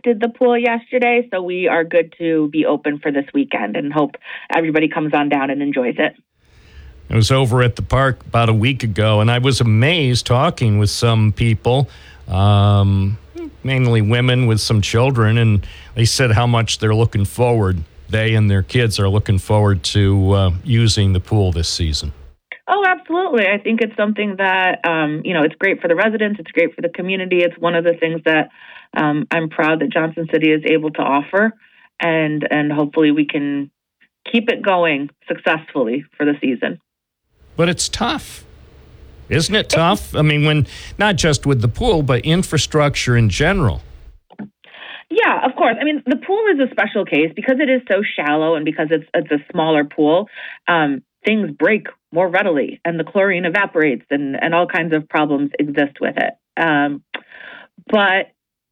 inspected the pool yesterday, so we are good to be open for this weekend and hope everybody comes on down and enjoys it. I was over at the park about a week ago, and I was amazed talking with some people, mainly women with some children, and they said how much they're looking forward. They and their kids are looking forward to using the pool this season. Oh, absolutely. I think it's something that, it's great for the residents. It's great for the community. It's one of the things that I'm proud that Johnson City is able to offer, and hopefully we can keep it going successfully for the season. But it's tough. Isn't it tough? I mean, when not just with the pool, but infrastructure in general. Yeah, of course. I mean, the pool is a special case because it is so shallow and because it's a smaller pool. Things break more readily and the chlorine evaporates and all kinds of problems exist with it. But,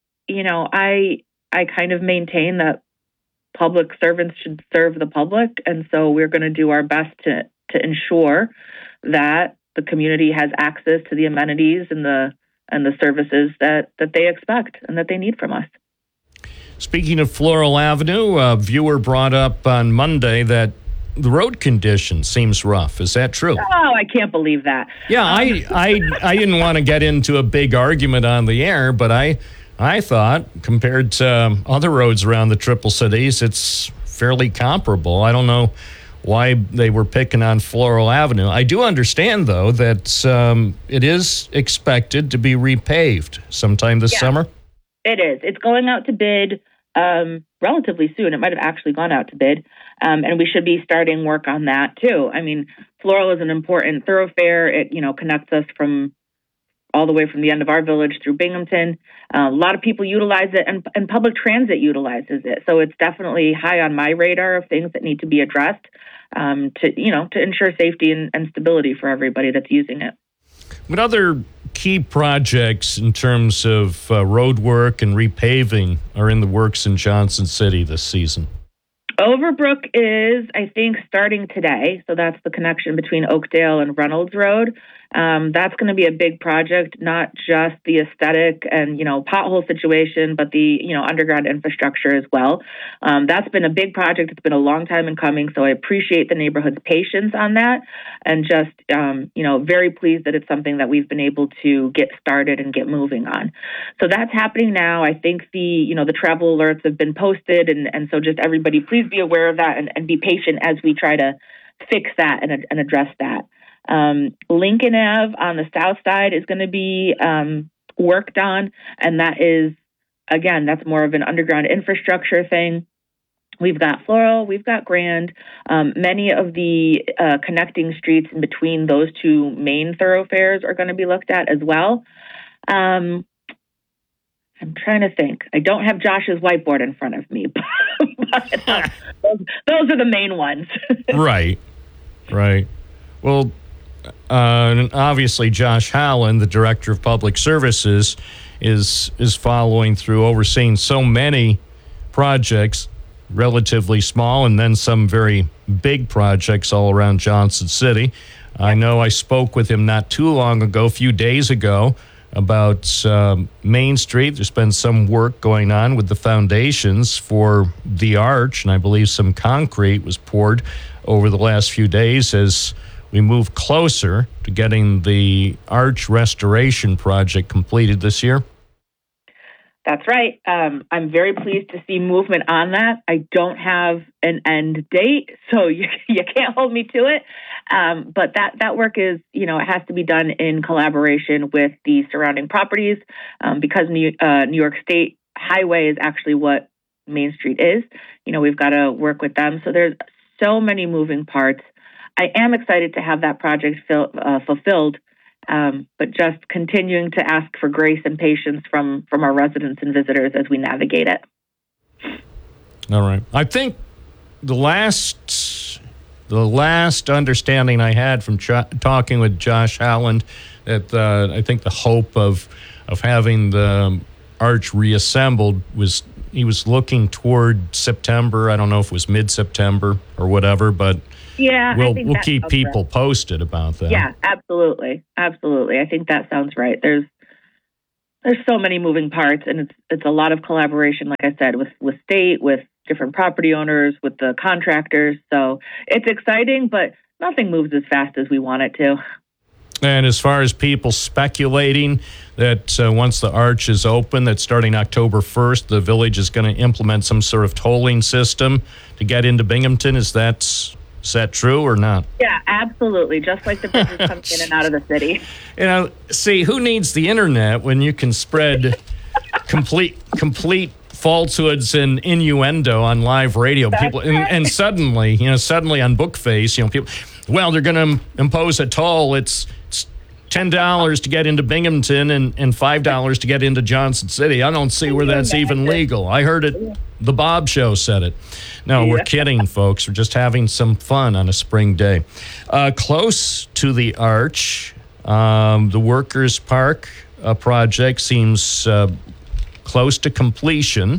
I kind of maintain that public servants should serve the public. And so we're going to do our best to ensure that the community has access to the amenities and the services that they expect and that they need from us. Speaking of Floral Avenue, a viewer brought up on Monday that the road condition seems rough. Is that true? Oh, I can't believe that. Yeah, I didn't want to get into a big argument on the air, but I thought compared to other roads around the Triple Cities, it's fairly comparable. I don't know why they were picking on Floral Avenue. I do understand, though, that it is expected to be repaved sometime this summer. It is. It's going out to bid relatively soon. It might have actually gone out to bid, and we should be starting work on that, too. I mean, Floral is an important thoroughfare. It, connects us from all the way from the end of our village through Binghamton. A lot of people utilize it, and public transit utilizes it. So it's definitely high on my radar of things that need to be addressed to ensure safety and stability for everybody that's using it. What other key projects in terms of road work and repaving are in the works in Johnson City this season? Overbrook is, I think, starting today. So that's the connection between Oakdale and Reynolds Road. That's going to be a big project, not just the aesthetic and, pothole situation, but the, underground infrastructure as well. That's been a big project. It's been a long time in coming. So I appreciate the neighborhood's patience on that and just, very pleased that it's something that we've been able to get started and get moving on. So that's happening now. I think the travel alerts have been posted. And so just everybody, please be aware of that and be patient as we try to fix that and address that. Lincoln Ave on the south side is going to be worked on, and that is, again, that's more of an underground infrastructure thing. We've got Floral, we've got Grand. Many of the connecting streets in between those two main thoroughfares are going to be looked at as well. I'm trying to think. I don't have Josh's whiteboard in front of me, but those are the main ones. Right. Well, obviously, Josh Howland, the Director of Public Services, is following through, overseeing so many projects, relatively small, and then some very big projects all around Johnson City. I know I spoke with him not too long ago, a few days ago, about Main Street. There's been some work going on with the foundations for the arch, and I believe some concrete was poured over the last few days as we move closer to getting the arch restoration project completed this year. That's right. I'm very pleased to see movement on that. I don't have an end date, so you can't hold me to it. But that work is, it has to be done in collaboration with the surrounding properties because New York State Highway is actually what Main Street is. We've got to work with them. So there's so many moving parts. I am excited to have that project fulfilled. But just continuing to ask for grace and patience from our residents and visitors as we navigate it. All right. I think the last understanding I had from talking with Josh Howland, that I think the hope of having the arch reassembled was he was looking toward September. I don't know if it was mid-September or whatever, but yeah, we'll keep people posted about that. Yeah, absolutely. I think that sounds right. There's There's so many moving parts, and it's a lot of collaboration, like I said, with state, with different property owners, with the contractors. So it's exciting, but nothing moves as fast as we want it to. And as far as people speculating that once the arch is open, that starting October 1st, the village is going to implement some sort of tolling system to get into Binghamton, is that true or not? Yeah, absolutely. Just like the business comes in and out of the city. See, who needs the internet when you can spread complete falsehoods and innuendo on live radio? People, and suddenly on Bookface, people, well, they're going to impose a toll. It's $10 to get into Binghamton and $5 to get into Johnson City. I don't see where that's even legal. I heard it. The Bob Show said it. No, we're kidding, folks. We're just having some fun on a spring day. Close to the arch, the Workers' Park project seems close to completion.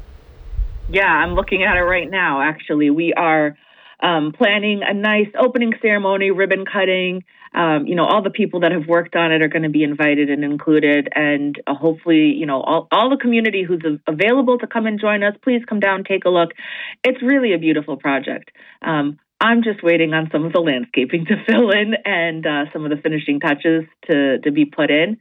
Yeah, I'm looking at it right now, actually. We are planning a nice opening ceremony, ribbon cutting. All the people that have worked on it are going to be invited and included. And hopefully, all the community who's available to come and join us, please come down, take a look. It's really a beautiful project. I'm just waiting on some of the landscaping to fill in and some of the finishing touches to be put in.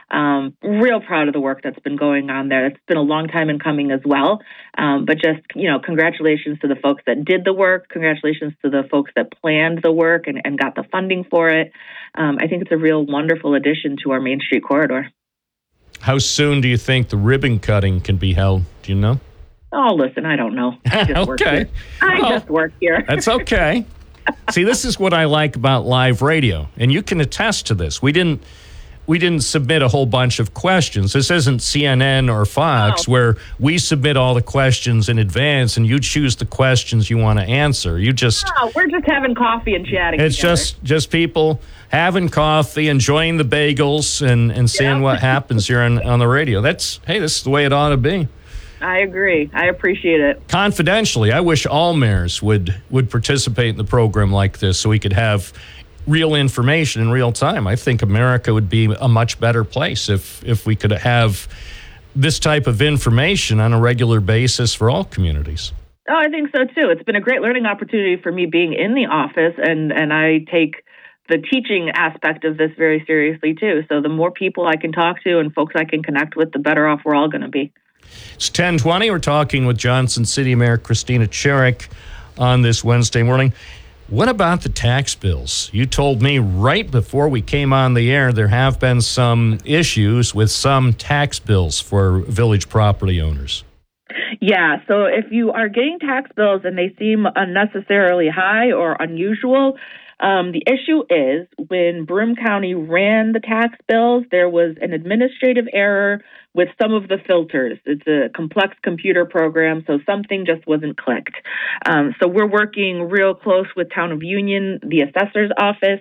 Real proud of the work that's been going on there. It's been a long time in coming as well. But just, congratulations to the folks that did the work. Congratulations to the folks that planned the work and got the funding for it. I think it's a real wonderful addition to our Main Street corridor. How soon do you think the ribbon cutting can be held? Do you know? Oh, listen, I don't know. I just work here. Just work here. That's okay. See, this is what I like about live radio, and you can attest to this. We didn't submit a whole bunch of questions. This isn't CNN or Fox where we submit all the questions in advance and you choose the questions you want to answer. We're just having coffee and chatting. It's together. just people having coffee, enjoying the bagels, and seeing what happens here on the radio. This is the way it ought to be. I agree. I appreciate it. Confidentially, I wish all mayors would participate in the program like this so we could have real information in real time. I think America would be a much better place if we could have this type of information on a regular basis for all communities. Oh, I think so too. It's been a great learning opportunity for me being in the office, and I take the teaching aspect of this very seriously too. So the more people I can talk to and folks I can connect with, the better off we're all going to be. It's 10:20. We're talking with Johnson City Mayor Christina Cherrick on this Wednesday morning. What about the tax bills? You told me right before we came on the air there have been some issues with some tax bills for village property owners. Yeah, so if you are getting tax bills and they seem unnecessarily high or unusual, the issue is when Broome County ran the tax bills, there was an administrative error with some of the filters. It's a complex computer program, so something just wasn't clicked. So we're working real close with Town of Union, the assessor's office.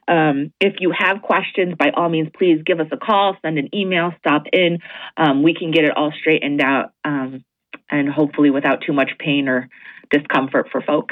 If you have questions, by all means, please give us a call, send an email, stop in. We can get it all straightened out, and hopefully without too much pain or discomfort for folks.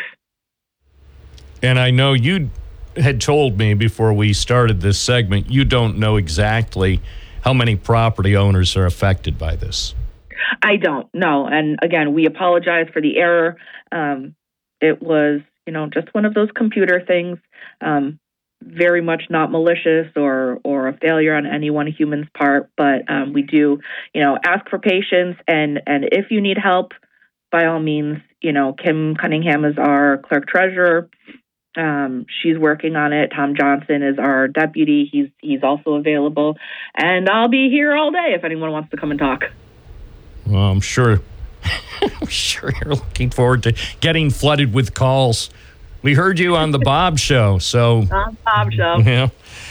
And I know you had told me before we started this segment, you don't know exactly how many property owners are affected by this. I don't know. And again, we apologize for the error. It was, just one of those computer things, very much not malicious or a failure on any one human's part. But we do, ask for patience. And if you need help, by all means, Kim Cunningham is our clerk treasurer. She's working on it. Tom Johnson is our deputy. He's also available. And I'll be here all day if anyone wants to come and talk. Well, I'm sure you're looking forward to getting flooded with calls. We heard you on the Bob Show, so on Bob Show. Yeah.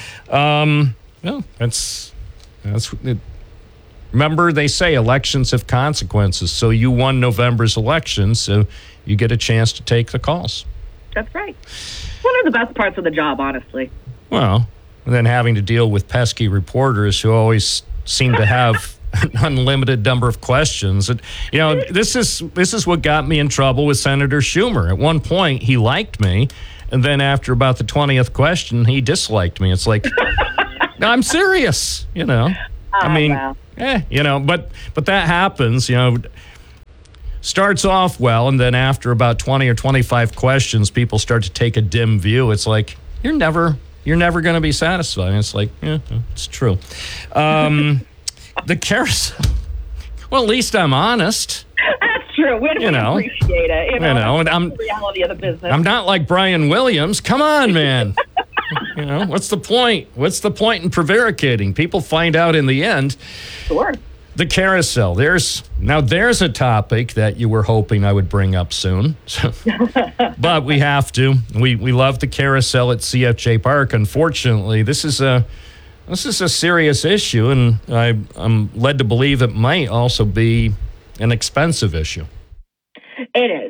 Well, that's it. Remember, they say elections have consequences. So you won November's election, so you get a chance to take the calls. That's right. One of the best parts of the job, honestly. Well, and then having to deal with pesky reporters who always seem to have an unlimited number of questions. And, this is what got me in trouble with Senator Schumer. At one point, he liked me, and then after about the 20th question, he disliked me. It's like, no, I'm serious, I mean, Wow. but that happens, starts off well, and then after about 20 or 25 questions, people start to take a dim view. It's like, you're never going to be satisfied. And it's like, yeah, it's true. The carousel, well, at least I'm honest. That's true. We appreciate it. And that's the reality of the business. I'm not like Brian Williams. Come on, man. What's the point? What's the point in prevaricating? People find out in the end. Sure. The carousel. There's a topic that you were hoping I would bring up soon. But we have to. We love the carousel at CFJ Park. Unfortunately, this is a serious issue, and I'm led to believe it might also be an expensive issue. It is.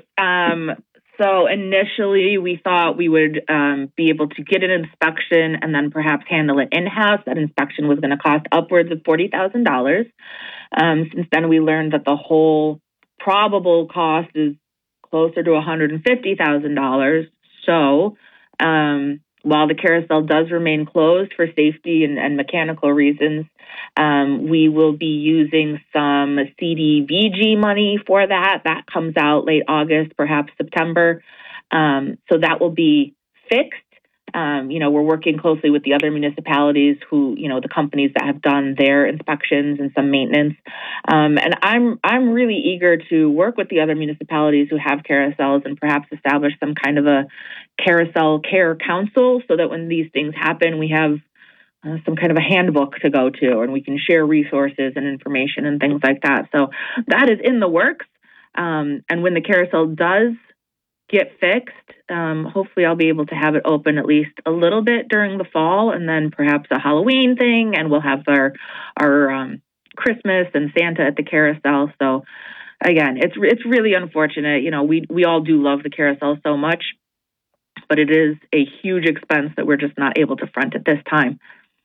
So initially, we thought we would be able to get an inspection and then perhaps handle it in-house. That inspection was going to cost upwards of $40,000. Since then, we learned that the whole probable cost is closer to $150,000. So while the carousel does remain closed for safety and mechanical reasons, we will be using some CDBG money for that. That comes out late August, perhaps September. So that will be fixed. We're working closely with the other municipalities who, the companies that have done their inspections and some maintenance. And I'm really eager to work with the other municipalities who have carousels and perhaps establish some kind of a carousel care council so that when these things happen, we have some kind of a handbook to go to and we can share resources and information and things like that. So that is in the works. And when the carousel does get fixed, hopefully I'll be able to have it open at least a little bit during the fall and then perhaps a Halloween thing. And we'll have our Christmas and Santa at the carousel. So again, it's really unfortunate. We all do love the carousel so much, but it is a huge expense that we're just not able to front at this time.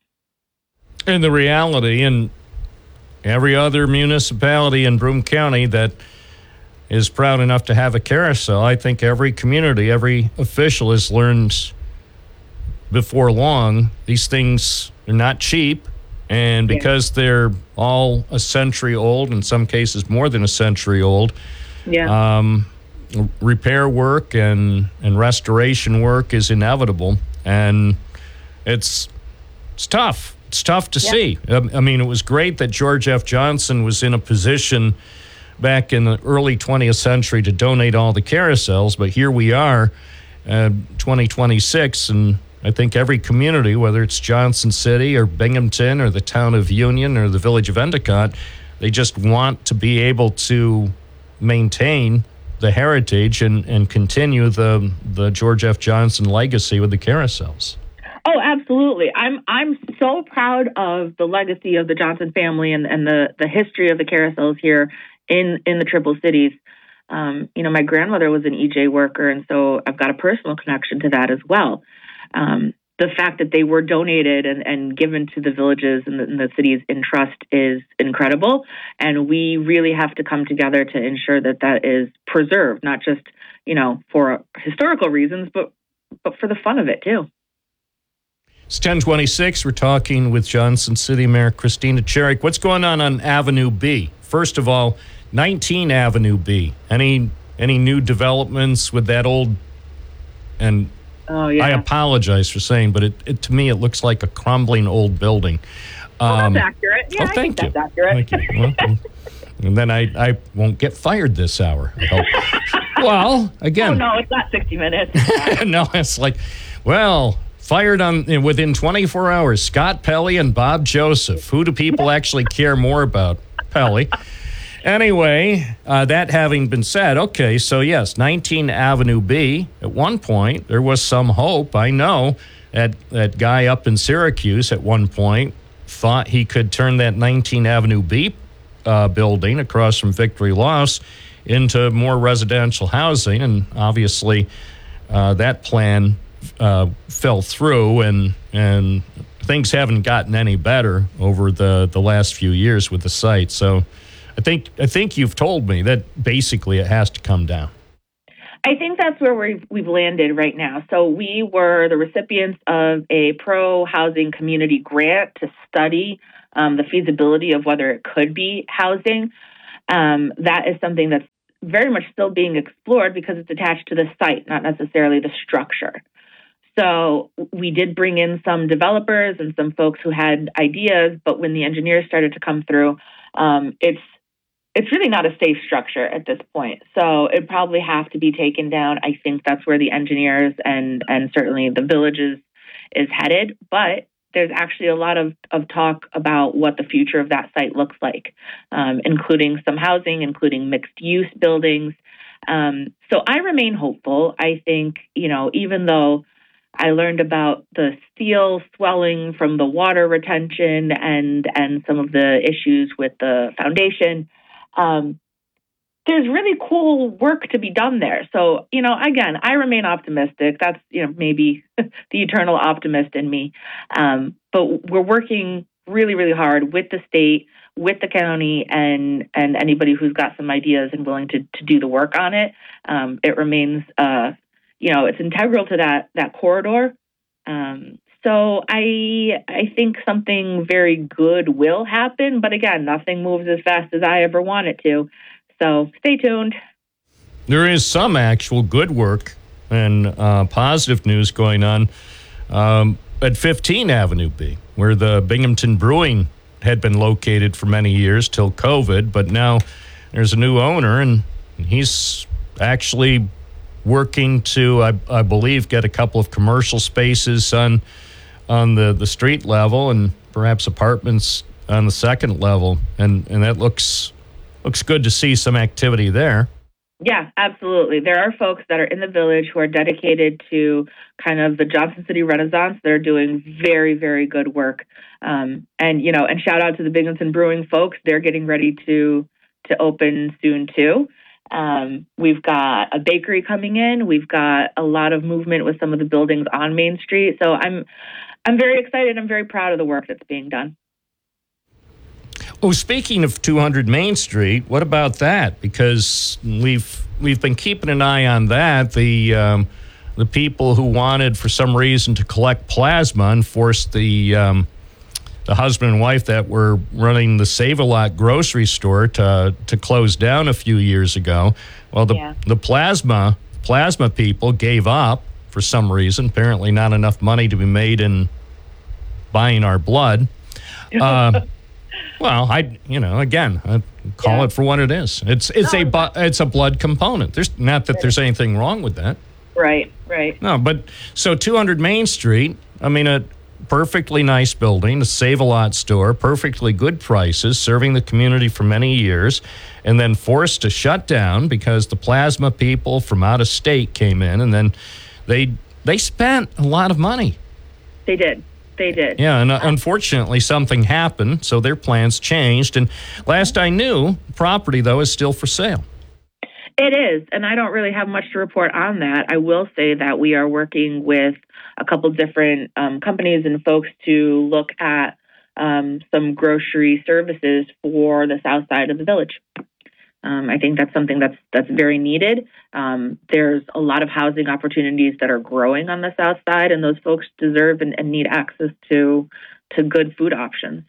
And the reality, in every other municipality in Broome County that is proud enough to have a carousel, I think every community, every official has learned before long, these things are not cheap. And because they're all a century old, in some cases more than a century old, repair work and restoration work is inevitable. And it's tough. It's tough to see. I mean, it was great that George F. Johnson was in a position back in the early 20th century to donate all the carousels, but here we are, 2026, and I think every community, whether it's Johnson City or Binghamton or the town of Union or the village of Endicott, they just want to be able to maintain the heritage and continue the George F. Johnson legacy with the carousels. Oh, absolutely. I'm so proud of the legacy of the Johnson family and the history of the carousels here in the Triple Cities. My grandmother was an EJ worker, and so I've got a personal connection to that as well. The fact that they were donated and given to the villages and the cities in trust is incredible, and we really have to come together to ensure that is preserved, not just for historical reasons, but for the fun of it too. It's 10:26. We're talking with Johnson City Mayor Christina Cherrick. What's going on Avenue B? First of all, 19 Avenue B. Any new developments with that old? And I apologize for saying, but it to me it looks like a crumbling old building. That's accurate. Yeah, thank you. That's accurate. Thank you. Well, and then I won't get fired this hour, I hope. Well, again. Oh no, it's not 60 minutes. No, it's like, fired within 24 hours. Scott Pelley and Bob Joseph. Who do people actually care more about? Pelley. Anyway, that having been said, okay, so yes, 19 Avenue B. At one point, there was some hope. I know that guy up in Syracuse at one point thought he could turn that 19 Avenue B building across from Victory Lofts into more residential housing, and obviously that plan fell through, and things haven't gotten any better over the last few years with the site. So I think you've told me that basically it has to come down. I think that's where we've landed right now. So we were the recipients of a pro-housing community grant to study the feasibility of whether it could be housing. That is something that's very much still being explored because it's attached to the site, not necessarily the structure. So we did bring in some developers and some folks who had ideas, but when the engineers started to come through, it's really not a safe structure at this point. So it probably have to be taken down. I think that's where the engineers and certainly the villages is headed. But there's actually a lot of talk about what the future of that site looks like, including some housing, including mixed use buildings. So I remain hopeful. I think, even though I learned about the steel swelling from the water retention and some of the issues with the foundation, there's really cool work to be done there. So, again, I remain optimistic. That's, maybe the eternal optimist in me. But we're working really, really hard with the state, with the county, and anybody who's got some ideas and willing to do the work on it. It remains, it's integral to that corridor. So I think something very good will happen. But again, nothing moves as fast as I ever want it to. So stay tuned. There is some actual good work and positive news going on at 15 Avenue B, where the Binghamton Brewing had been located for many years till COVID. But now there's a new owner, and he's actually working to, I believe, get a couple of commercial spaces on the street level and perhaps apartments on the second level. And that looks good to see some activity there. Yeah, absolutely. There are folks that are in the village who are dedicated to kind of the Johnson City Renaissance. They're doing very, very good work. And shout out to the Binghamton Brewing folks. They're getting ready to open soon too. We've got a bakery coming in. We've got a lot of movement with some of the buildings on Main Street. So I'm very excited. I'm very proud of the work that's being done. Oh, speaking of 200 Main Street, what about that? Because we've been keeping an eye on that. The people who wanted, for some reason, to collect plasma and forced the husband and wife that were running the Save-A-Lot grocery store to close down a few years ago. Well, the plasma people gave up for some reason. Apparently, not enough money to be made in buying our blood. Well, I call it for what it is. It's a blood component. There's not that there's anything wrong with that. Right. No, but so 200 Main Street, a perfectly nice building, a Save-A-Lot store, perfectly good prices, serving the community for many years, and then forced to shut down because the plasma people from out of state came in, and then they spent a lot of money. They did. Yeah, and unfortunately something happened, so their plans changed. And last I knew, property, though, is still for sale. It is, and I don't really have much to report on that. I will say that we are working with a couple different companies and folks to look at some grocery services for the south side of the village. I think that's something that's very needed. There's a lot of housing opportunities that are growing on the south side, and those folks deserve and need access to good food options.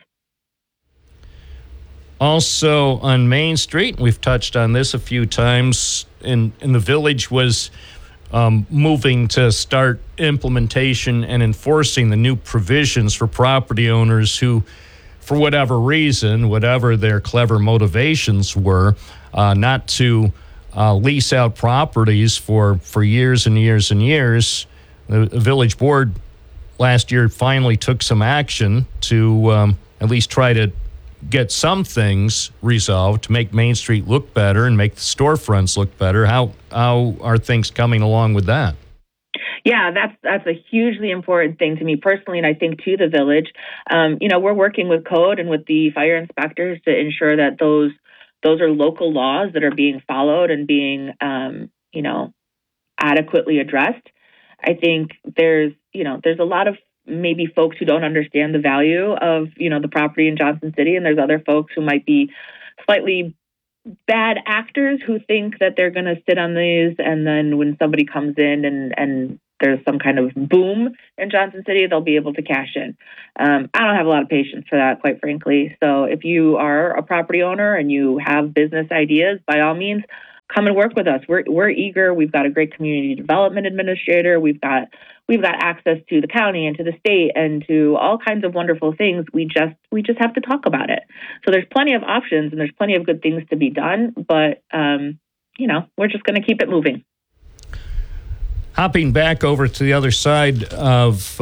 Also on Main Street, we've touched on this a few times, and the village was moving to start implementation and enforcing the new provisions for property owners who, for whatever reason, whatever their clever motivations were, not to lease out properties for years and years and years. The village board last year finally took some action to at least try to get some things resolved to make Main Street look better and make the storefronts look better. How are things coming along with that? Yeah, that's a hugely important thing to me personally, and I think to the village. We're working with code and with the fire inspectors to ensure that those are local laws that are being followed and being adequately addressed. I think there's a lot of maybe folks who don't understand the value of the property in Johnson City, and there's other folks who might be slightly bad actors who think that they're going to sit on these, and then when somebody comes in and there's some kind of boom in Johnson City, they'll be able to cash in. I don't have a lot of patience for that, quite frankly. So if you are a property owner and you have business ideas, by all means, come and work with us. We're eager. We've got a great community development administrator. We've got access to the county and to the state and to all kinds of wonderful things. We just have to talk about it. So there's plenty of options and there's plenty of good things to be done. But we're just going to keep it moving. Hopping back over to the other side of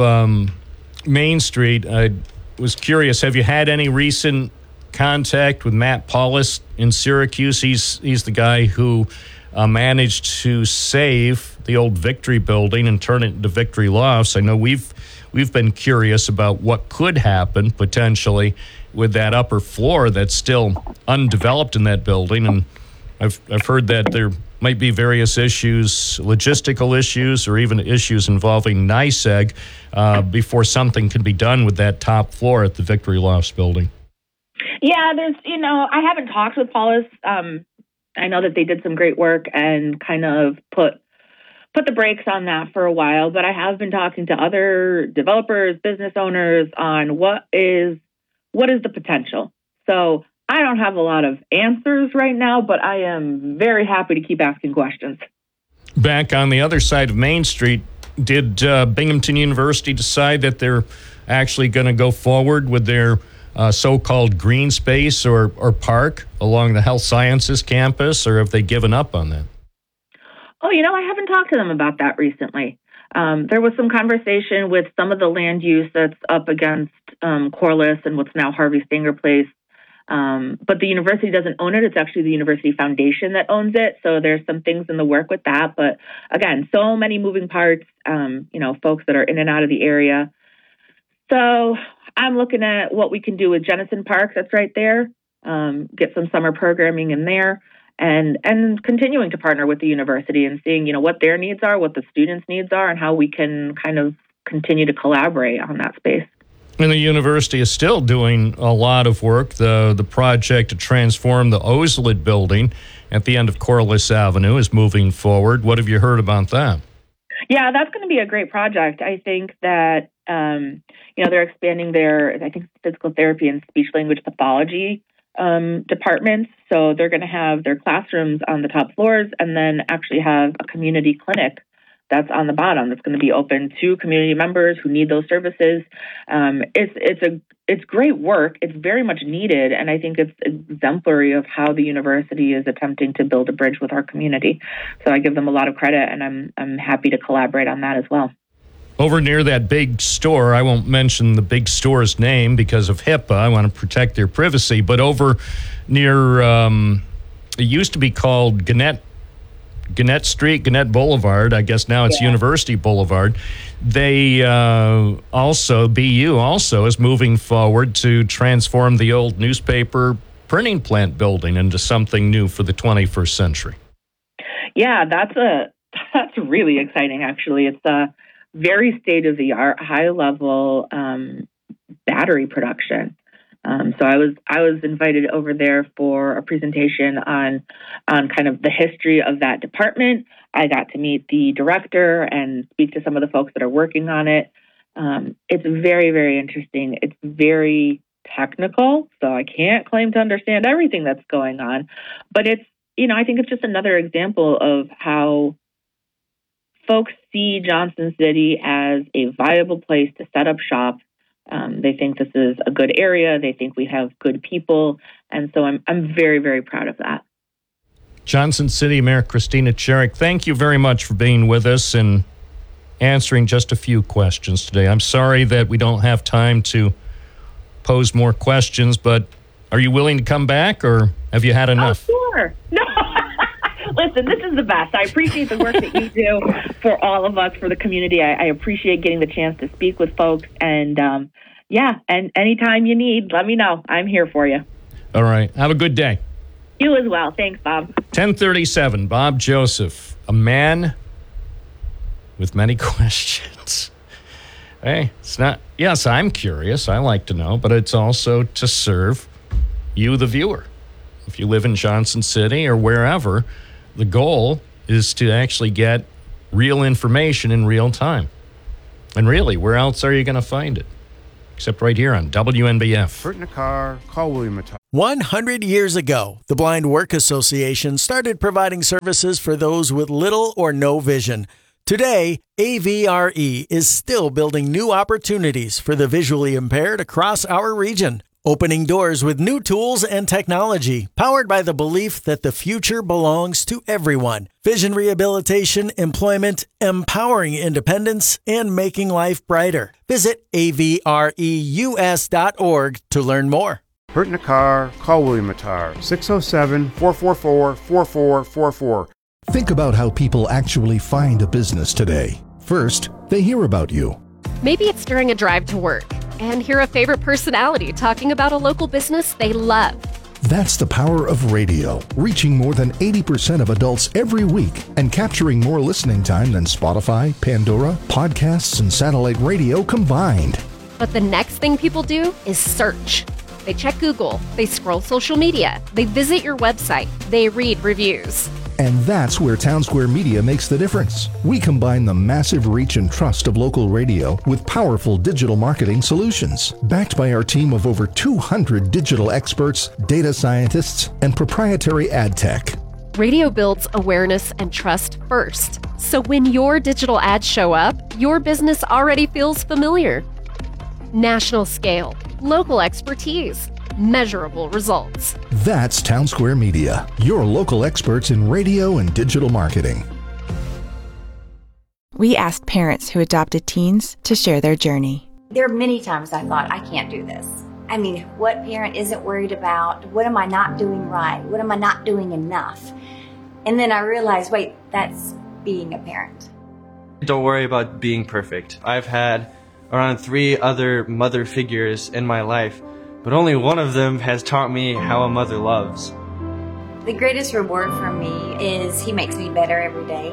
Main Street, I was curious, have you had any recent contact with Matt Paulus in Syracuse? He's the guy who managed to save the old Victory building and turn it into Victory Lofts. I know we've been curious about what could happen potentially with that upper floor that's still undeveloped in that building, and I've heard that there might be various issues, logistical issues, or even issues involving NYSEG before something can be done with that top floor at the Victory Lofts building. Yeah, I haven't talked with Paulus. I know that they did some great work and kind of put the brakes on that for a while, but I have been talking to other developers, business owners on what is the potential. So I don't have a lot of answers right now, but I am very happy to keep asking questions. Back on the other side of Main Street, did Binghamton University decide that they're actually going to go forward with their so-called green space or park along the health sciences campus, or have they given up on that? Oh, I haven't talked to them about that recently. There was some conversation with some of the land use that's up against Corliss and what's now Harvey Stanger Place. But the university doesn't own it. It's actually the University Foundation that owns it. So there's some things in the work with that. But again, so many moving parts, folks that are in and out of the area. So I'm looking at what we can do with Jennison Park that's right there, get some summer programming in there, and continuing to partner with the university and seeing, what their needs are, what the students' needs are, and how we can kind of continue to collaborate on that space. And the university is still doing a lot of work. The project to transform the Ozlet building at the end of Corliss Avenue is moving forward. What have you heard about that? Yeah, that's going to be a great project. I think that, they're expanding their, physical therapy and speech language pathology departments. So they're going to have their classrooms on the top floors and then actually have a community clinic that's on the bottom. That's going to be open to community members who need those services. It's great work. It's very much needed, and I think it's exemplary of how the university is attempting to build a bridge with our community. So I give them a lot of credit, and I'm happy to collaborate on that as well. Over near that big store, I won't mention the big store's name because of HIPAA. I want to protect their privacy. But over near, it used to be called Gannett Boulevard. I guess now it's University Boulevard. They BU also is moving forward to transform the old newspaper printing plant building into something new for the 21st century. Yeah, that's really exciting, actually. It's a very state-of-the-art, high-level battery production. So I was invited over there for a presentation on kind of the history of that department. I got to meet the director and speak to some of the folks that are working on it. It's very, very interesting. It's very technical, so I can't claim to understand everything that's going on. But it's, I think it's just another example of how folks see Johnson City as a viable place to set up shop. They think this is a good area. They think we have good people. And so I'm very, very proud of that. Johnson City Mayor Christina Cherrick, thank you very much for being with us and answering just a few questions today. I'm sorry that we don't have time to pose more questions, but are you willing to come back or have you had enough? Oh, sure. No. Listen, this is the best. I appreciate the work that you do for all of us, for the community. I appreciate getting the chance to speak with folks. And and anytime you need, let me know. I'm here for you. All right. Have a good day. You as well. Thanks, Bob. 1037, Bob Joseph, a man with many questions. Hey, it's not, yes, I'm curious. I like to know, but it's also to serve you, the viewer. If you live in Johnson City or wherever, the goal is to actually get real information in real time. And really, where else are you going to find it? Except right here on WNBF. Hurt in a car, call William Mattar. 100 years ago, the Blind Work Association started providing services for those with little or no vision. Today, AVRE is still building new opportunities for the visually impaired across our region, opening doors with new tools and technology, powered by the belief that the future belongs to everyone. Vision rehabilitation, employment, empowering independence, and making life brighter. Visit avreus.org to learn more. Hurt in a car, call William Mattar. 607-444-4444. Think about how people actually find a business today. First, they hear about you. Maybe it's during a drive to work and hear a favorite personality talking about a local business they love. That's the power of radio, reaching more than 80% of adults every week and capturing more listening time than Spotify, Pandora, podcasts, and satellite radio combined. But the next thing people do is search. They check Google, they scroll social media, they visit your website, they read reviews. And that's where Townsquare Media makes the difference. We combine the massive reach and trust of local radio with powerful digital marketing solutions, backed by our team of over 200 digital experts, data scientists, and proprietary ad tech. Radio builds awareness and trust first. So when your digital ads show up, your business already feels familiar. National scale, local expertise, measurable results. That's Townsquare Media, your local experts in radio and digital marketing. We asked parents who adopted teens to share their journey. There are many times I thought, I can't do this. I mean, what parent isn't worried about, what am I not doing right? What am I not doing enough? And then I realized, wait, that's being a parent. Don't worry about being perfect. I've had around 3 other mother figures in my life, but only one of them has taught me how a mother loves. The greatest reward for me is he makes me better every day.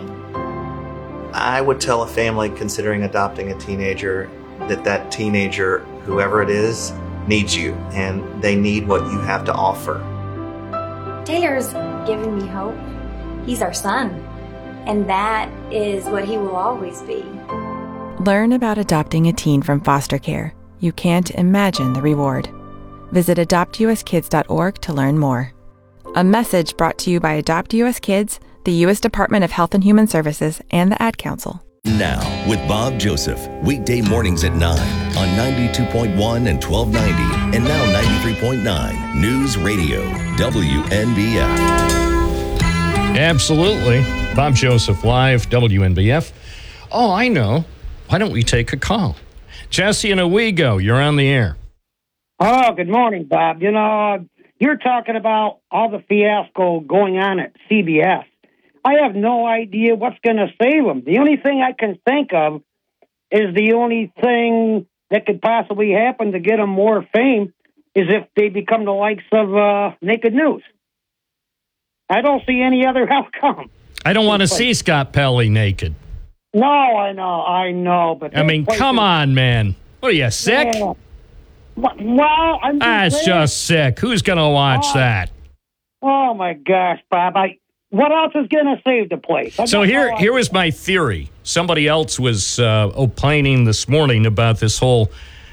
I would tell a family considering adopting a teenager that teenager, whoever it is, needs you, and they need what you have to offer. Taylor's given me hope. He's our son, and that is what he will always be. Learn about adopting a teen from foster care. You can't imagine the reward. Visit adoptuskids.org to learn more. A message brought to you by Adopt US Kids, the U.S. Department of Health and Human Services, and the Ad Council. Now, with Bob Joseph, weekday mornings at 9 on 92.1 and 1290, and now 93.9 News Radio, WNBF. Absolutely. Bob Joseph live, WNBF. Oh, I know. Why don't we take a call? Jesse and Owego, you're on the air. Oh, good morning, Bob. You know, you're talking about all the fiasco going on at CBS. I have no idea what's going to save them. The only thing I can think of is the only thing that could possibly happen to get them more fame is if they become the likes of Naked News. I don't see any other outcome. I don't want to see Scott Pelley naked. No, I know. But I mean, come on, man. What are you, sick? Yeah. Well, I'm That's just sick. Who's going to watch that? Oh, my gosh, Bob. What else is going to save the place? So here was my theory. Somebody else was opining this morning about this whole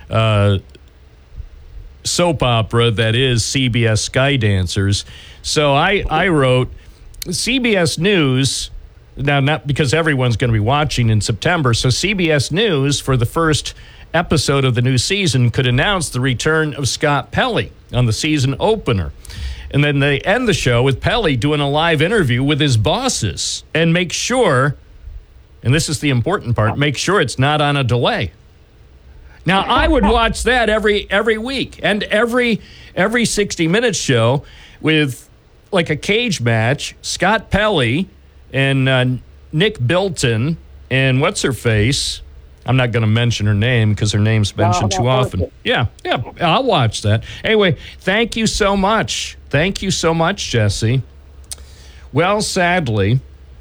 soap opera that is CBS Skydancers. So I wrote, CBS News, now not because everyone's going to be watching in September, so CBS News for the first episode of the new season could announce the return of Scott Pelley on the season opener. And then they end the show with Pelley doing a live interview with his bosses and make sure, and this is the important part, make sure it's not on a delay. Now, I would watch that every week and every 60 Minutes show with like a cage match, Scott Pelley and Nick Bilton and what's-her-face. I'm not going to mention her name because her name's mentioned too often. Yeah, I'll watch that. Anyway, thank you so much. Thank you so much, Jesse. Well, sadly,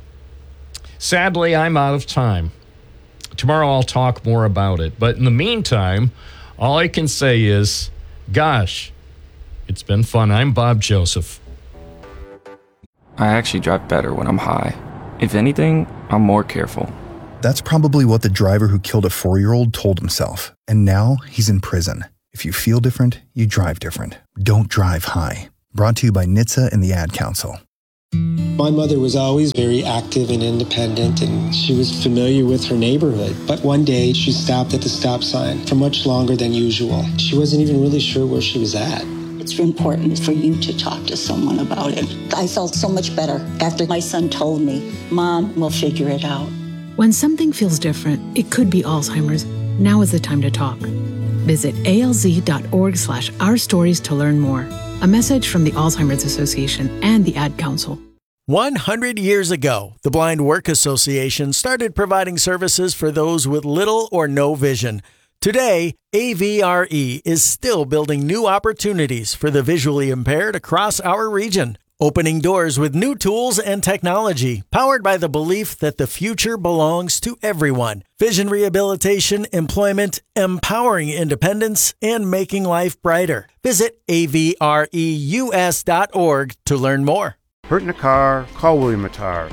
I'm out of time. Tomorrow I'll talk more about it. But in the meantime, all I can say is, gosh, it's been fun. I'm Bob Joseph. I actually drive better when I'm high. If anything, I'm more careful. That's probably what the driver who killed a 4-year-old told himself. And now he's in prison. If you feel different, you drive different. Don't drive high. Brought to you by NHTSA and the Ad Council. My mother was always very active and independent, and she was familiar with her neighborhood. But one day, she stopped at the stop sign for much longer than usual. She wasn't even really sure where she was at. It's important for you to talk to someone about it. I felt so much better after my son told me, Mom, we'll figure it out. When something feels different, it could be Alzheimer's. Now is the time to talk. Visit alz.org/ourstories to learn more. A message from the Alzheimer's Association and the Ad Council. 100 years ago, the Blind Work Association started providing services for those with little or no vision. Today, AVRE is still building new opportunities for the visually impaired across our region, opening doors with new tools and technology, powered by the belief that the future belongs to everyone. Vision rehabilitation, employment, empowering independence, and making life brighter. Visit avreus.org to learn more. Hurt in a car? Call William Attar.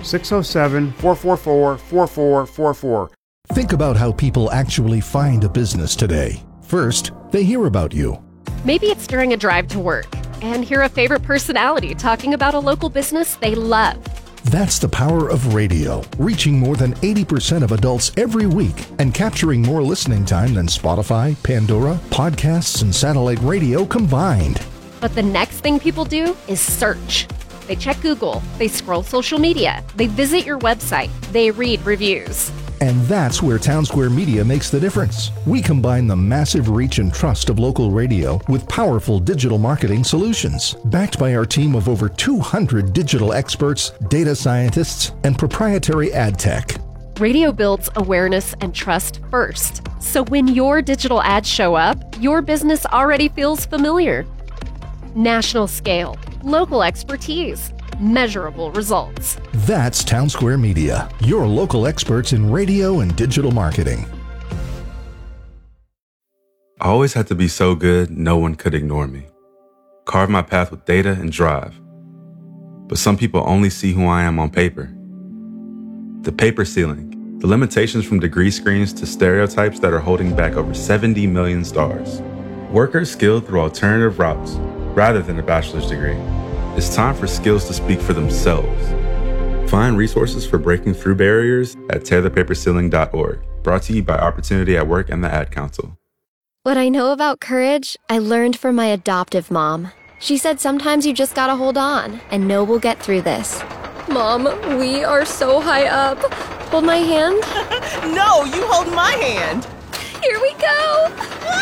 607-444-4444. Think about how people actually find a business today. First, they hear about you. Maybe it's during a drive to work and hear a favorite personality talking about a local business they love. That's the power of radio, reaching more than 80% of adults every week and capturing more listening time than Spotify, Pandora, podcasts, and satellite radio combined. But the next thing people do is search. They check Google, they scroll social media, they visit your website, they read reviews. And that's where Townsquare Media makes the difference. We combine the massive reach and trust of local radio with powerful digital marketing solutions. Backed by our team of over 200 digital experts, data scientists, and proprietary ad tech. Radio builds awareness and trust first. So when your digital ads show up, your business already feels familiar. National scale, local expertise, measurable results. That's Townsquare Media, your local experts in radio and digital marketing. I always had to be so good, no one could ignore me. Carve my path with data and drive. But some people only see who I am on paper. The paper ceiling, the limitations from degree screens to stereotypes that are holding back over 70 million stars. Workers skilled through alternative routes rather than a bachelor's degree. It's time for skills to speak for themselves. Find resources for breaking through barriers at tearthepaperceiling.org. Brought to you by Opportunity at Work and the Ad Council. What I know about courage, I learned from my adoptive mom. She said sometimes you just gotta hold on and know we'll get through this. Mom, we are so high up. Hold my hand. No, you hold my hand. Here we go.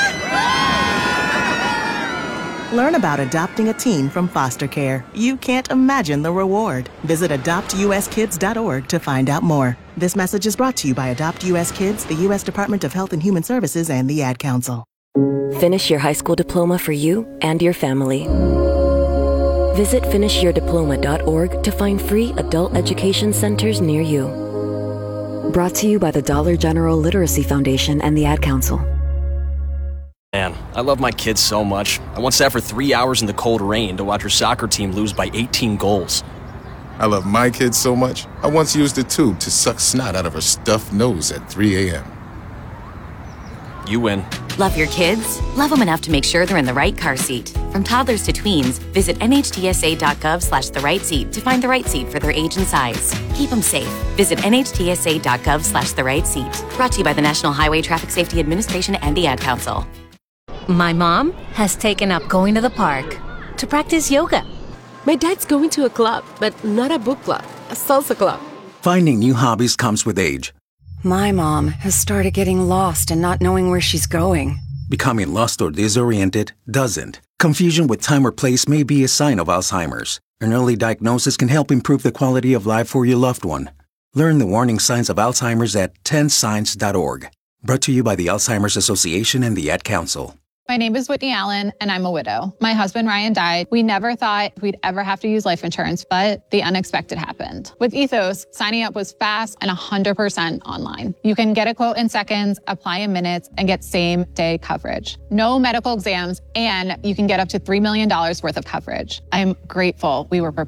Learn about adopting a teen from foster care. You can't imagine the reward. Visit adoptuskids.org to find out more. This message is brought to you by Adopt U.S. Kids, the U.S. Department of Health and Human Services, and the Ad Council. Finish your high school diploma for you and your family. Visit finishyourdiploma.org to find free adult education centers near you. Brought to you by the Dollar General Literacy Foundation and the Ad Council. Man, I love my kids so much. I once sat for 3 hours in the cold rain to watch her soccer team lose by 18 goals. I love my kids so much, I once used a tube to suck snot out of her stuffed nose at 3 a.m. You win. Love your kids? Love them enough to make sure they're in the right car seat. From toddlers to tweens, visit nhtsa.gov/the-right-seat to find the right seat for their age and size. Keep them safe. Visit nhtsa.gov/the-right-seat. Brought to you by the National Highway Traffic Safety Administration and the Ad Council. My mom has taken up going to the park to practice yoga. My dad's going to a club, but not a book club, a salsa club. Finding new hobbies comes with age. My mom has started getting lost and not knowing where she's going. Becoming lost or disoriented doesn't. Confusion with time or place may be a sign of Alzheimer's. An early diagnosis can help improve the quality of life for your loved one. Learn the warning signs of Alzheimer's at 10signs.org. Brought to you by the Alzheimer's Association and the Ad Council. My name is Whitney Allen, and I'm a widow. My husband, Ryan, died. We never thought we'd ever have to use life insurance, but the unexpected happened. With Ethos, signing up was fast and 100% online. You can get a quote in seconds, apply in minutes, and get same-day coverage. No medical exams, and you can get up to $3 million worth of coverage. I'm grateful we were prepared.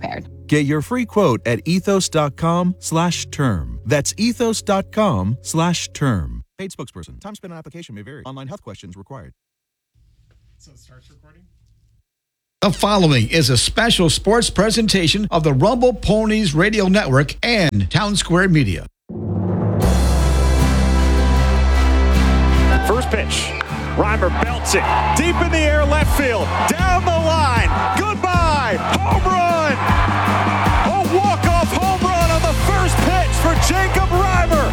Get your free quote at ethos.com/term. That's ethos.com/term. Paid spokesperson. Time spent on application may vary. Online health questions required. So it starts recording? The following is a special sports presentation of the Rumble Ponies Radio Network and Town Square Media. First pitch. Reimer belts it. Deep in the air, left field. Down the line. Goodbye. Home run. A walk-off home run on the first pitch for Jacob Reimer.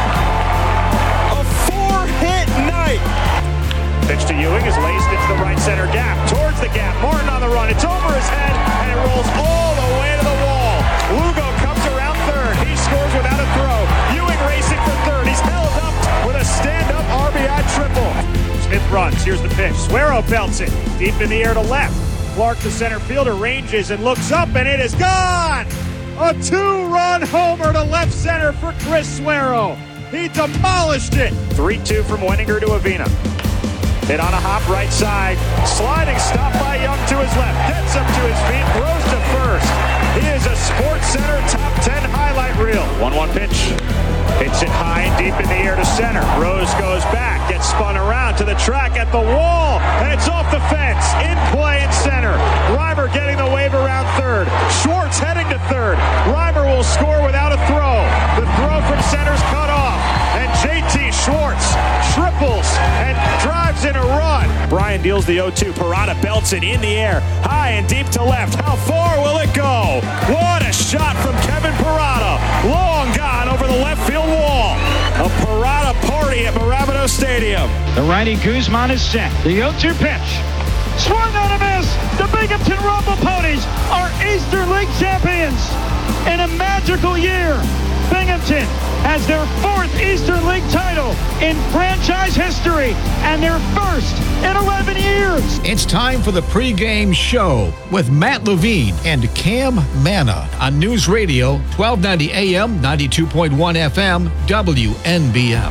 A 4-hit night. Pitch to Ewing is laced into the right center gap. Towards the gap. Martin on the run. It's over his head, and it rolls all the way to the wall. Lugo comes around third. He scores without a throw. Ewing racing for third. He's held up with a stand-up RBI triple. Smith runs. Here's the pitch. Suero belts it. Deep in the air to left. Clark, the center fielder, ranges and looks up, and it is gone! A 2-run homer to left center for Chris Suero. He demolished it. 3-2 from Wenninger to Avina. Hit on a hop right side. Sliding stop by Young to his left. Gets up to his feet. Throws to first. He is a Sports Center top 10 highlight reel. 1-1 pitch. Hits it high and deep in the air to center. Rose goes back. Gets spun around to the track at the wall. And it's off the fence. In play in center. Reimer getting the wave around third. Schwartz heading to third. Reimer will score without a throw. The throw from center's cut off. And JT Schwartz triples and drives in a run. Brian deals the 0-2. Parada belts it in the air. High and deep to left. How far will it go? What a shot from Kevin Parada. Long gone over the left field wall. A Parada party at Marabito Stadium. The righty Guzman is set. The 0-2 pitch. Swung on a miss. The Binghamton Rumble Ponies are Eastern League champions. In a magical year, Binghamton has their 4th Eastern League title in franchise history and their first in 11 years. It's time for the pregame show with Matt Levine and Cam Manna on News Radio 1290 AM, 92.1 FM, WNBF.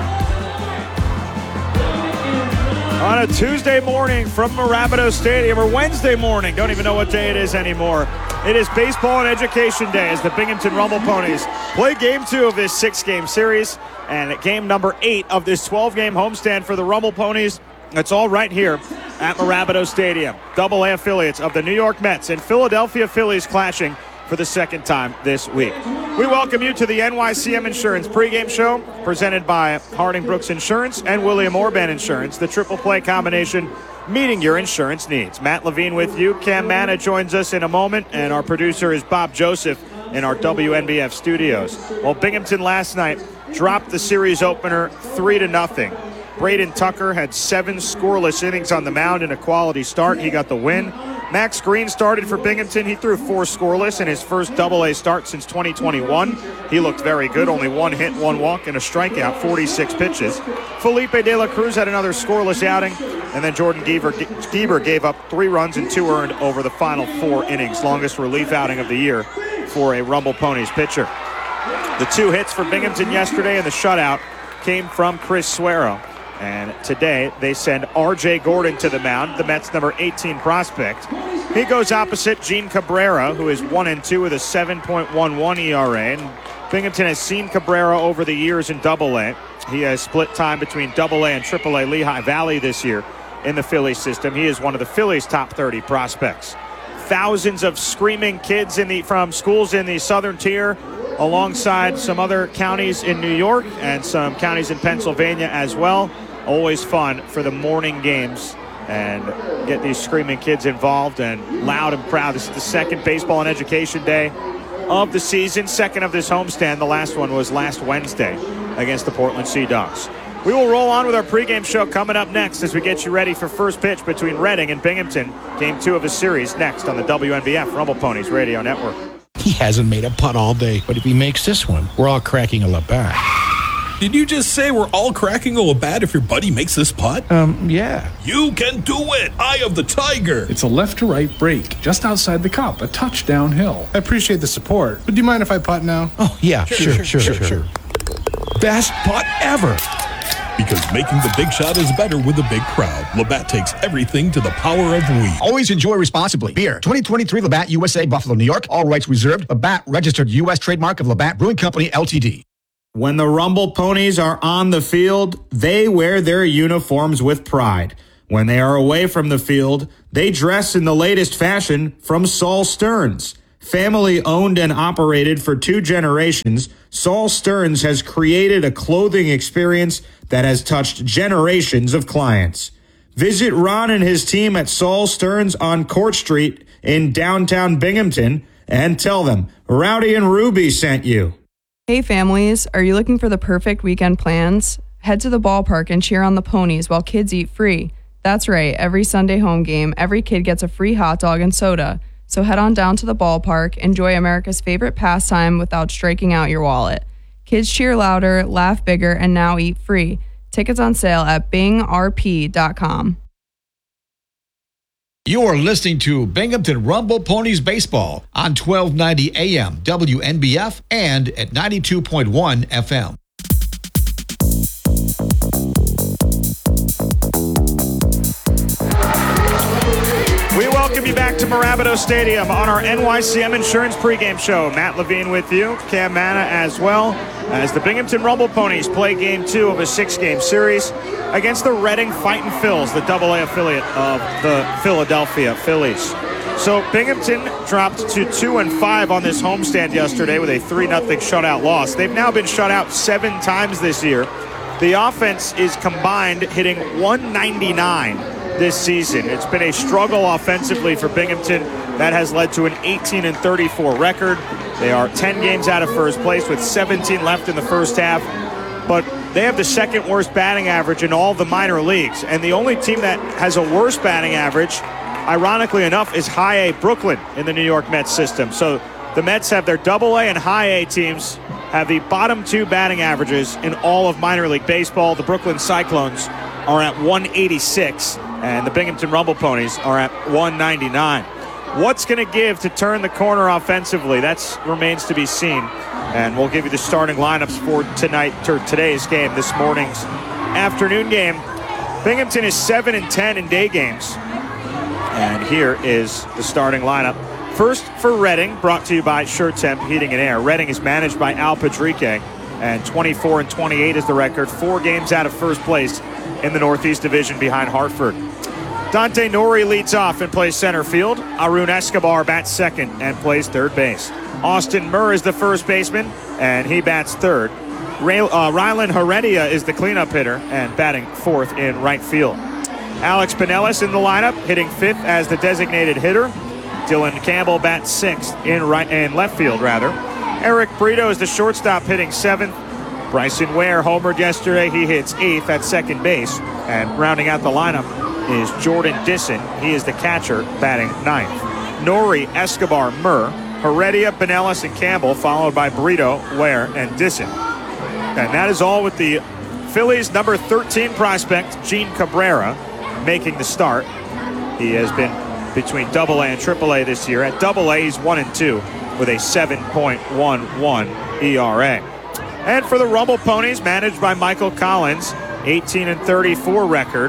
On a Tuesday morning from Marabito Stadium, or Wednesday morning, don't even know what day it is anymore. It is Baseball and Education Day as the Binghamton Rumble Ponies play Game 2 of this 6-game series and game number 8 of this 12-game homestand for the Rumble Ponies. It's all right here at Marabito Stadium. Double-A affiliates of the New York Mets and Philadelphia Phillies clashing for the second time this week. We welcome you to the NYCM Insurance pregame show presented by Harding Brooks Insurance and William Orban Insurance, the triple play combination meeting your insurance needs. Matt Levine with you. Cam Manna joins us in a moment, and our producer is Bob Joseph in our WNBF studios. Well, Binghamton last night dropped the series opener 3-0. Braden Tucker had 7 scoreless innings on the mound in a quality start. He got the win. Max Green started for Binghamton. He threw 4 scoreless in his first Double-A start since 2021. He looked very good. Only 1 hit, 1 walk, and a strikeout, 46 pitches. Felipe De La Cruz had another scoreless outing. And then Jordan Gieber gave up 3 runs and 2 earned over the final 4 innings. Longest relief outing of the year for a Rumble Ponies pitcher. The 2 hits for Binghamton yesterday and the shutout came from Chris Suero. And today they send R.J. Gordon to the mound, the Mets' number 18 prospect. He goes opposite Gene Cabrera, who is 1-2 with a 7.11 ERA. And Binghamton has seen Cabrera over the years in Double-A. He has split time between Double-A and Triple-A Lehigh Valley this year in the Phillies system. He is one of the Phillies' top 30 prospects. Thousands of screaming kids from schools in the Southern Tier, alongside some other counties in New York and some counties in Pennsylvania as well. Always fun for the morning games and get these screaming kids involved and loud and proud. This is the second Baseball and Education Day of the season, second of this homestand. The last one was last Wednesday against the Portland Sea Dogs. We will roll on with our pregame show coming up next as we get you ready for first pitch between Reading and Binghamton. Game 2 of the series next on the WNBF Rumble Ponies Radio Network. He hasn't made a putt all day, but if he makes this one, we're all cracking a Labatt. Did you just say we're all cracking a Labatt if your buddy makes this putt? Yeah. You can do it! Eye of the Tiger! It's a left-to-right break, just outside the cup, a touch downhill. I appreciate the support, but do you mind if I putt now? Oh, yeah, sure. Best putt ever. Because Because making the big shot is better with a big crowd. Labatt takes everything to the power of we. Always enjoy responsibly. Beer, 2023 Labatt USA, Buffalo, New York. All rights reserved. Labatt, registered U.S. trademark of Labatt Brewing Company, Ltd. When the Rumble Ponies are on the field, they wear their uniforms with pride. When they are away from the field, they dress in the latest fashion from Saul Stearns. Family owned and operated for 2 generations, Saul Stearns has created a clothing experience that has touched generations of clients. Visit Ron and his team at Saul Stearns on Court Street in downtown Binghamton and tell them Rowdy and Ruby sent you. Hey families, are you looking for the perfect weekend plans? Head to the ballpark and cheer on the Ponies while kids eat free. That's right, every Sunday home game, every kid gets a free hot dog and soda. So head on down to the ballpark, enjoy America's favorite pastime without striking out your wallet. Kids cheer louder, laugh bigger, and now eat free. Tickets on sale at bingrp.com. You are listening to Binghamton Rumble Ponies Baseball on 1290 AM WNBF and at 92.1 FM. We welcome you back to Mirabito Stadium on our NYCM Insurance pregame show. Matt Levine with you, Cam Manna as well, as the Binghamton Rumble Ponies play Game 2 of a 6-game series against the Reading Fightin' Phils, the AA affiliate of the Philadelphia Phillies. So Binghamton dropped to 2-5 on this homestand yesterday with a 3-0 shutout loss. They've now been shut out 7 times this year. The offense is combined hitting .199 this season. It's been a struggle offensively for Binghamton. That has led to an 18-34 record. They are 10 games out of first place with 17 left in the first half. But they have the second worst batting average in all of the minor leagues. And the only team that has a worse batting average, ironically enough, is High A Brooklyn in the New York Mets system. So the Mets have their AA and High A teams have the bottom 2 batting averages in all of minor league baseball. The Brooklyn Cyclones are at 186. And the Binghamton Rumble Ponies are at 199. What's going to give to turn the corner offensively? That remains to be seen. And we'll give you the starting lineups for today's game, this morning's afternoon game. Binghamton is 7-10 in day games. And here is the starting lineup. First for Reading, brought to you by SureTemp Heating and Air. Reading is managed by Al Padrique, and 24-28 is the record. 4 games out of first place in the Northeast Division behind Hartford. Dante Nori leads off and plays center field. Arun Escobar bats second and plays third base. Austin Murr is the first baseman, and he bats third. Rylan Heredia is the cleanup hitter and batting fourth in right field. Alex Pinellas in the lineup, hitting fifth as the designated hitter. Dylan Campbell bats sixth in left field. Eric Brito is the shortstop, hitting seventh. Bryson Ware homered yesterday. He hits eighth at second base. And rounding out the lineup is Jordan Disson. He is the catcher, batting ninth. Nori, Escobar, Murr, Heredia, Pinellas, and Campbell, followed by Brito, Ware, and Disson. And that is all with the Phillies' number 13 prospect, Gene Cabrera, making the start. He has been between AA and AAA this year. At AA, he's 1-2 with a 7.11 ERA. And for the Rumble Ponies, managed by Michael Collins, 18-34 record.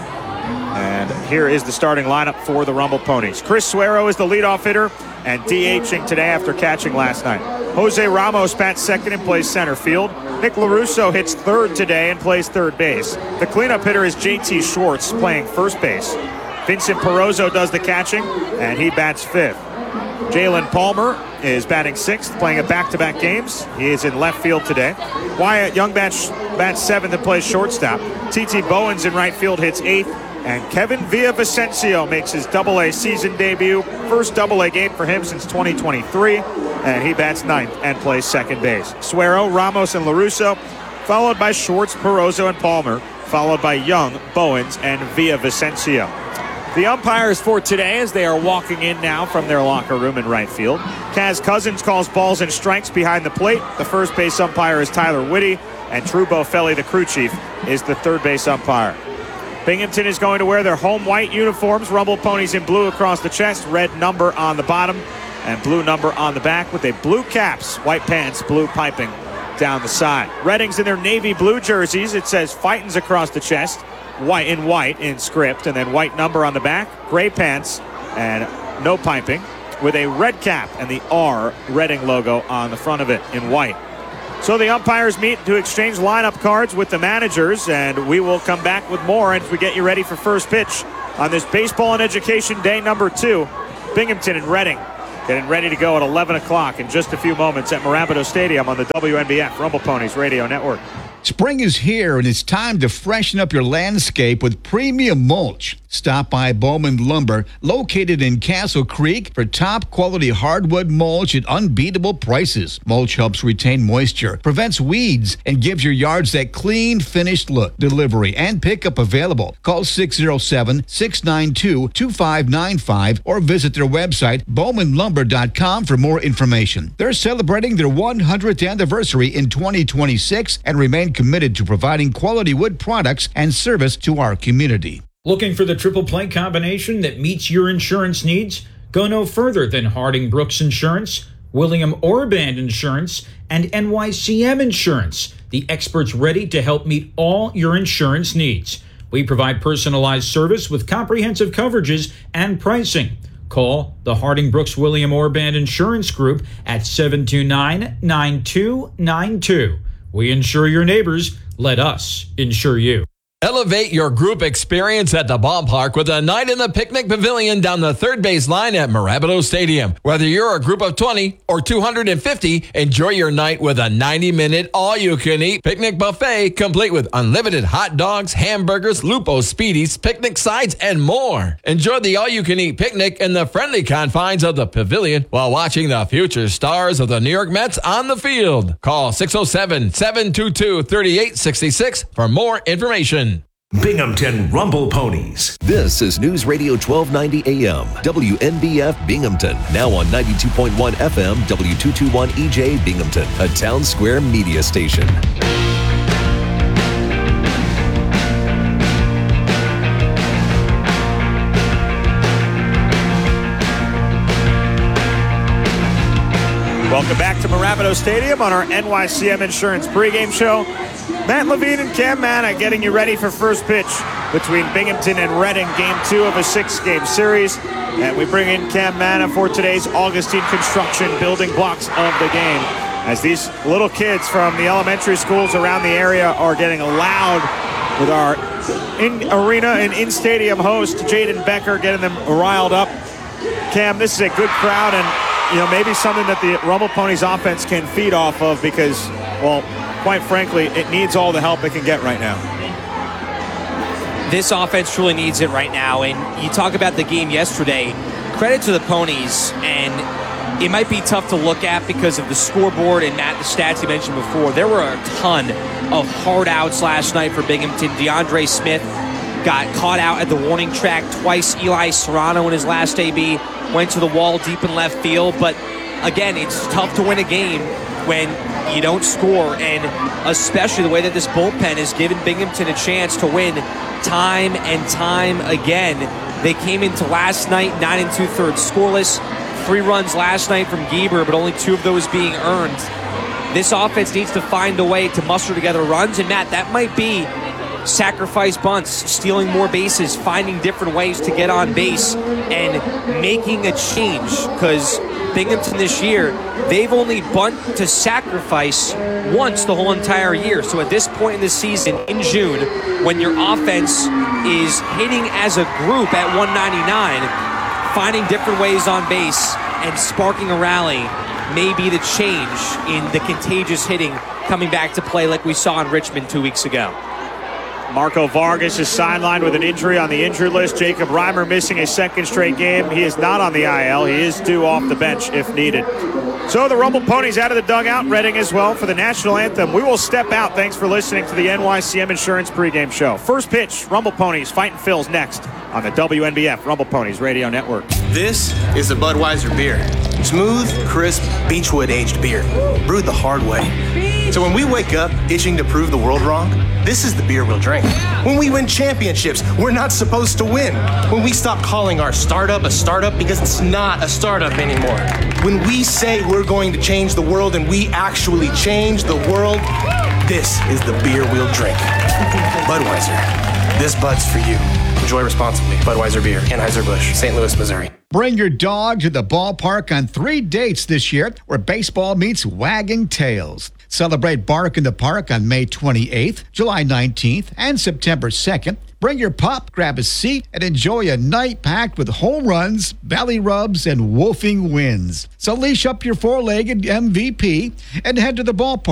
And here is the starting lineup for the Rumble Ponies. Chris Suero is the leadoff hitter and DHing today after catching last night. Jose Ramos bats second and plays center field. Nick LaRusso hits third today and plays third base. The cleanup hitter is JT Schwartz, playing first base. Vincent Perozzo does the catching, and he bats fifth. Jalen Palmer is batting sixth, playing a back-to-back games. He is in left field today. Wyatt Young bats seventh and plays shortstop. T.T. Bowens in right field hits eighth. And Kevin Villavicencio makes his AA season debut. First AA game for him since 2023. And he bats ninth and plays second base. Suero, Ramos, and LaRusso, followed by Schwartz, Perozzo, and Palmer, followed by Young, Bowens, and Villavicencio. The umpires for today, as they are walking in now from their locker room in right field. Kaz Cousins calls balls and strikes behind the plate. The first base umpire is Tyler Whitty, and Drew Bofelli, the crew chief, is the third base umpire. Binghamton is going to wear their home white uniforms. Rumble Ponies in blue across the chest, red number on the bottom, and blue number on the back with a blue caps, white pants, blue piping down the side. Reading's in their navy blue jerseys. It says Fightins across the chest, white in script, and then white number on the back, gray pants, and no piping, with a red cap and the R Reading logo on the front of it in white. So the umpires meet to exchange lineup cards with the managers, and we will come back with more as we get you ready for first pitch on this Baseball and Education Day number 2. Binghamton and Reading getting ready to go at 11 o'clock in just a few moments at Marabito Stadium on the WNBF Rumble Ponies Radio Network. Spring is here, and it's time to freshen up your landscape with premium mulch. Stop by Bowman Lumber, located in Castle Creek, for top-quality hardwood mulch at unbeatable prices. Mulch helps retain moisture, prevents weeds, and gives your yards that clean, finished look. Delivery and pickup available. Call 607-692-2595 or visit their website, bowmanlumber.com, for more information. They're celebrating their 100th anniversary in 2026 and remain committed to providing quality wood products and service to our community. Looking for the triple play combination that meets your insurance needs? Go no further than Harding Brooks Insurance, William Orband Insurance, and NYCM Insurance, the experts ready to help meet all your insurance needs. We provide personalized service with comprehensive coverages and pricing. Call the Harding Brooks William Orband Insurance Group at 729-9292. We insure your neighbors. Let us insure you. Elevate your group experience at the ballpark with a night in the picnic pavilion down the third base line at Marabito Stadium. Whether you're a group of 20 or 250, enjoy your night with a 90-minute all-you-can-eat picnic buffet complete with unlimited hot dogs, hamburgers, Lupo Speedies, picnic sides, and more. Enjoy the all-you-can-eat picnic in the friendly confines of the pavilion while watching the future stars of the New York Mets on the field. Call 607-722-3866 for more information. Binghamton Rumble Ponies. This is News Radio 1290 AM, WNBF Binghamton. Now on 92.1 FM, W221 EJ Binghamton, a Town Square media station. Welcome back to Marabito Stadium on our NYCM Insurance pregame show. Matt Levine and Cam Manna getting you ready for first pitch between Binghamton and Reading, game 2 of a 6-game series. And we bring in Cam Manna for today's Augustine construction building blocks of the game, as these little kids from the elementary schools around the area are getting loud with our in-arena and in-stadium host, Jaden Becker, getting them riled up. Cam, this is a good crowd, and maybe something that the Rumble Ponies offense can feed off of because, well, quite frankly, it needs all the help it can get right now. This offense truly needs it right now. And you talk about the game yesterday, credit to the Ponies, and it might be tough to look at because of the scoreboard and Matt, the stats you mentioned before. There were a ton of hard outs last night for Binghamton. DeAndre Smith got caught out at the warning track twice. Eli Serrano in his last AB went to the wall deep in left field. But again, it's tough to win a game when you don't score, and especially the way that this bullpen has given Binghamton a chance to win time and time again. They came into last night 9 2/3 scoreless, 3 runs last night from Gieber, but only 2 of those being earned. This offense needs to find a way to muster together runs, and Matt, that might be sacrifice bunts, stealing more bases, finding different ways to get on base, and making a change, because Binghamton this year, they've only bunt to sacrifice once the whole entire year. So at this point in the season, in June, when your offense is hitting as a group at 199, finding different ways on base and sparking a rally may be the change in the contagious hitting coming back to play like we saw in Richmond 2 weeks ago. Marco Vargas is sidelined with an injury on the injured list. Jacob Reimer missing a second straight game. He is not on the IL. He is due off the bench if needed. So the Rumble Ponies out of the dugout, Reading as well for the national anthem. We will step out. Thanks for listening to the NYCM Insurance pregame show. First pitch, Rumble Ponies fighting Phils next on the WNBF Rumble Ponies Radio Network. This is the Budweiser beer. Smooth, crisp, Beechwood aged beer, brewed the hard way. So when we wake up itching to prove the world wrong, this is the beer we'll drink. When we win championships, we're not supposed to win. When we stop calling our startup a startup because it's not a startup anymore. When we say we're going to change the world and we actually change the world, this is the beer we'll drink. Budweiser. This Bud's for you. Enjoy responsibly. Budweiser Beer, Anheuser-Busch, St. Louis, Missouri. Bring your dog to the ballpark on 3 dates this year where baseball meets wagging tails. Celebrate Bark in the Park on May 28th, July 19th, and September 2nd. Bring your pup, grab a seat, and enjoy a night packed with home runs, belly rubs, and woofing wins. So leash up your four-legged MVP and head to the ballpark